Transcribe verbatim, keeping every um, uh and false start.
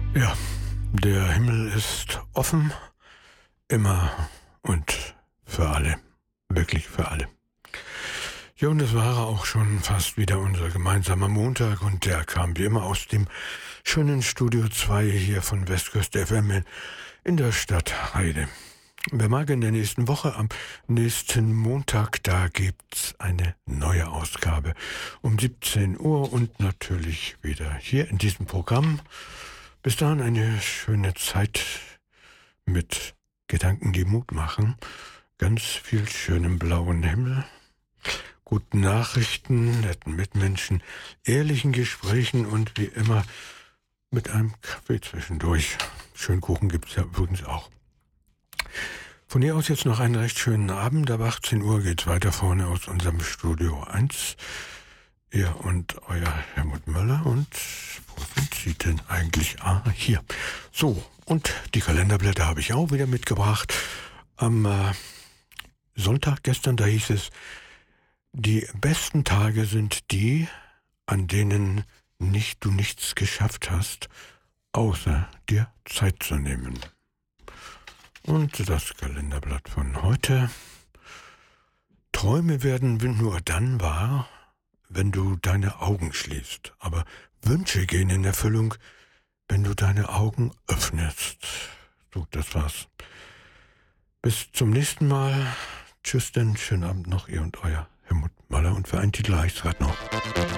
Ja, der Himmel ist offen, immer und für alle, wirklich für alle. Ja, und es war auch schon fast wieder unser gemeinsamer Montag und der kam wie immer aus dem schönen Studio zwei hier von Westküste F M in der Stadt Heide. Wer mag, in der nächsten Woche, am nächsten Montag, da gibt's eine neue Ausgabe um siebzehn Uhr und natürlich wieder hier in diesem Programm. Bis dahin eine schöne Zeit mit Gedanken, die Mut machen. Ganz viel schönem blauen Himmel, guten Nachrichten, netten Mitmenschen, ehrlichen Gesprächen und wie immer mit einem Kaffee zwischendurch. Schönen Kuchen gibt's ja übrigens auch. Von hier aus jetzt noch einen recht schönen Abend. Ab achtzehn Uhr geht's weiter vorne aus unserem Studio eins. Ihr und euer Helmut Möller. Und wo sind Sie denn eigentlich? Ah, hier. So, und die Kalenderblätter habe ich auch wieder mitgebracht. Am äh, Sonntag gestern, da hieß es, die besten Tage sind die, an denen nicht du nichts geschafft hast, außer dir Zeit zu nehmen. Und das Kalenderblatt von heute. Träume werden nur dann wahr, wenn du deine Augen schließt. Aber Wünsche gehen in Erfüllung, wenn du deine Augen öffnest. So, das war's. Bis zum nächsten Mal. Tschüss denn, schönen Abend noch, ihr und euer Helmut Möller. Und für einen Titel heißt es gerade noch.